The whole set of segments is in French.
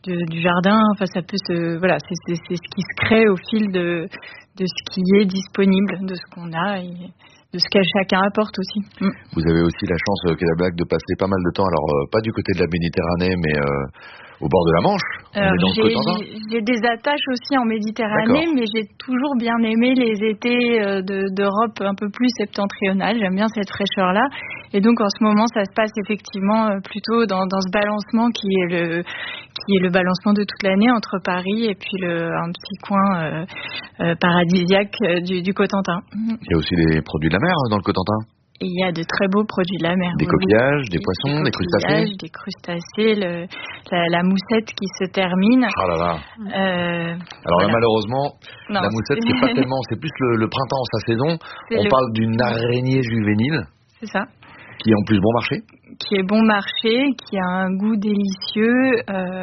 du jardin. Enfin, ça peut voilà, c'est ce qui se crée au fil de ce qui est disponible, de ce qu'on a et de ce que chacun apporte aussi. Vous avez aussi la chance, Quai d'Ablac, de passer pas mal de temps, alors pas du côté de la Méditerranée, mais au bord de la Manche. Alors, j'ai des attaches aussi en Méditerranée, mais j'ai toujours bien aimé les étés d'Europe un peu plus septentrionale. J'aime bien cette fraîcheur-là. Et donc, en ce moment, ça se passe effectivement plutôt dans ce balancement qui est le balancement de toute l'année entre Paris et puis un petit coin paradisiaque du Cotentin. Il y a aussi des produits de la mer dans le Cotentin. Et il y a de très beaux produits de la mer. Des coquillages, des poissons, des crustacés. Des crustacés, la moussette qui se termine. Oh là là. Alors là, malheureusement, la moussette, c'est pas tellement, c'est plus le printemps, sa saison. On parle d'une araignée juvénile. C'est ça. Qui est en plus bon marché. Qui est bon marché, qui a un goût délicieux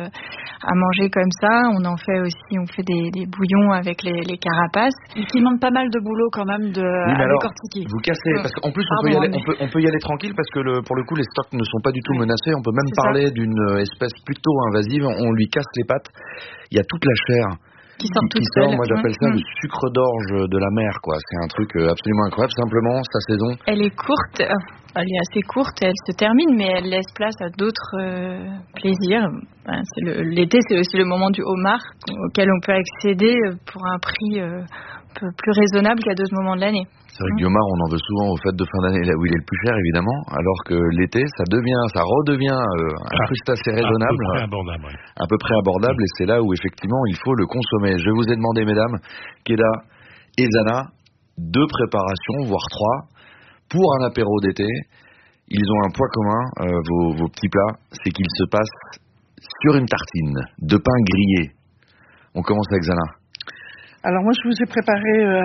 à manger comme ça. On fait des bouillons avec les carapaces. Et qui demande pas mal de boulot quand même à décortiquer. Vous cassez, parce qu'en plus on peut y aller tranquille parce que pour le coup les stocks ne sont pas du tout menacés. On peut même parler d'une espèce plutôt invasive. On lui casse les pattes. Il y a toute la chair qui sort. Moi j'appelle ça le sucre d'orge de la mer, quoi. C'est un truc absolument incroyable. Simplement sa saison. Elle est courte. Elle est assez courte et elle se termine, mais elle laisse place à d'autres plaisirs. L'été, c'est aussi le moment du homard auquel on peut accéder pour un prix un peu plus raisonnable qu'à d'autres moments de l'année. C'est vrai que du homard, on en veut souvent aux fêtes de fin d'année, là où il est le plus cher, évidemment, alors que l'été, ça redevient un crustacé raisonnable, à peu près abordable, et c'est là où effectivement il faut le consommer. Je vous ai demandé, mesdames, Keda et Zana, 2 préparations, voire 3, pour un apéro d'été. Ils ont un point commun, vos petits plats, c'est qu'ils se passent sur une tartine de pain grillé. On commence avec Zana. Alors moi je vous ai préparé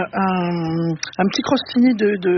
un petit crostini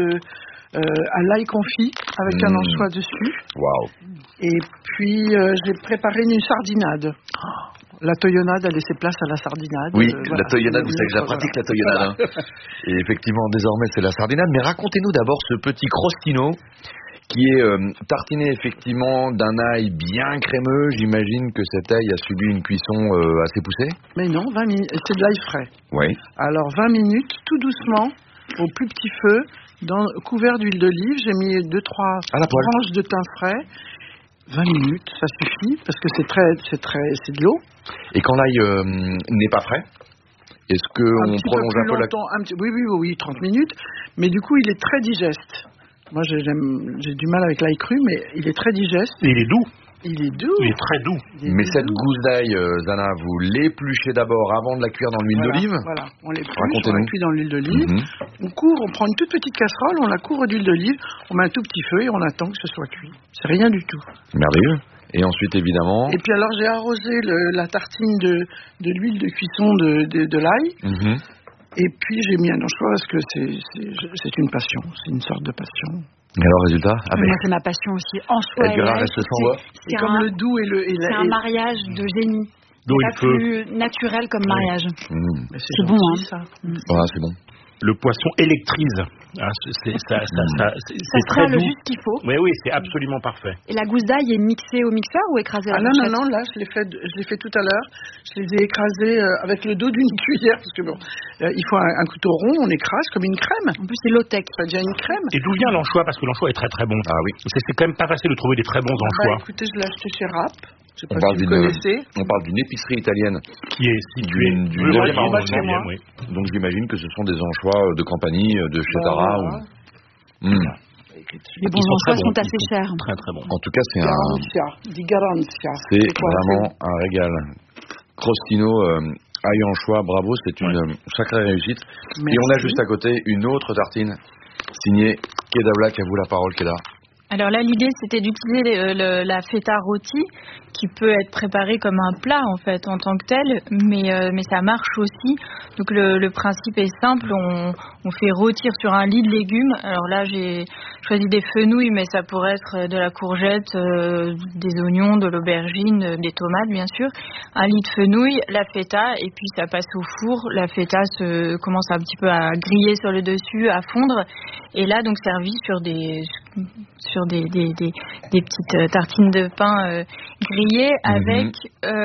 à l'ail confit avec un anchois dessus. Waouh. Et puis j'ai préparé une sardinade. La toyonnade a laissé place à la sardinade. Oui, la toyonnade, vous savez que je la pratique, la toyonnade. Hein. Et effectivement, désormais, c'est la sardinade. Mais racontez-nous d'abord ce petit crostino qui est tartiné effectivement d'un ail bien crémeux. J'imagine que cet ail a subi une cuisson assez poussée. Mais non, 20 minutes. C'est de l'ail frais. Oui. Alors 20 minutes, tout doucement, au plus petit feu, couvert d'huile d'olive. J'ai mis 2-3 branches de thym frais. 20 minutes, ça suffit, parce que c'est de l'eau. Et quand l'ail n'est pas frais, est-ce qu'on prolonge un peu la... Oui, 30 minutes. Mais du coup, il est très digeste. Moi, j'ai du mal avec l'ail cru, mais il est très digeste. Et il est doux. Il est doux. Il est très doux. Mais cette gousse d'ail, Zana, vous l'épluchez d'abord avant de la cuire dans l'huile d'olive. Voilà, on l'épluche, on la cuit dans l'huile d'olive. On prend une toute petite casserole, on la couvre d'huile d'olive, on met un tout petit feu et on attend que ce soit cuit. C'est rien du tout. Merveilleux. Et ensuite, évidemment... Et puis alors, j'ai arrosé la tartine de l'huile de cuisson de l'ail. Et puis, j'ai mis un anchois parce que c'est une passion, c'est une sorte de passion. Et alors, résultat? Moi, c'est ma passion aussi. Anchois et l'ail, c'est comme le doux c'est un mariage de génie. C'est pas plus naturel comme mariage. C'est bon, hein. Ça. Voilà, c'est bon. Le poisson électrise. Ça très le doux. juste qu'il faut. Oui, c'est absolument parfait. Et la gousse d'ail est mixée au mixeur ou écrasée à la fourchette? Non, là, je l'ai fait tout à l'heure. Je les ai écrasés avec le dos d'une cuillère, parce que il faut un couteau rond, on écrase comme une crème. En plus, c'est low-tech. Ça devient une crème. Et d'où vient l'anchois? Parce que l'anchois est très très bon. Ah oui. C'est quand même pas facile de trouver des très bons anchois. Écoutez, je l'ai acheté chez Rapp. On parle d'une épicerie italienne qui est située du 9e arrondissement. Oui. Donc j'imagine que ce sont des anchois de Campanie, de chez Tara. Les bons anchois sont assez chers. Très très bons. En tout cas, c'est c'est vraiment un régal. Crostino, ail anchois, bravo, c'est une sacrée réussite. Merci. Et on a juste à côté une autre tartine signée Keda Black. À vous la parole, Keda. Alors là, l'idée, c'était d'utiliser la feta rôti, qui peut être préparée comme un plat, en fait, en tant que tel, mais ça marche aussi. Donc le principe est simple, on fait rôtir sur un lit de légumes. Alors là, j'ai choisi des fenouils, mais ça pourrait être de la courgette, des oignons, de l'aubergine, des tomates, bien sûr. Un lit de fenouil, la feta, et puis ça passe au four. La feta commence un petit peu à griller sur le dessus, à fondre. Et là, donc, servi sur des petites tartines de pain grillées avec